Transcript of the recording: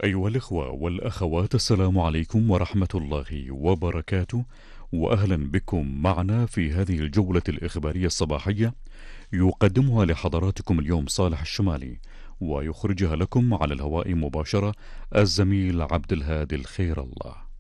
أيها الإخوة والأخوات، السلام عليكم ورحمة الله وبركاته، وأهلا بكم معنا في هذه الجولة الإخبارية الصباحية، يقدمها لحضراتكم اليوم صالح الشمالي، ويخرجها لكم على الهواء مباشرة الزميل عبد الهادي الخير الله.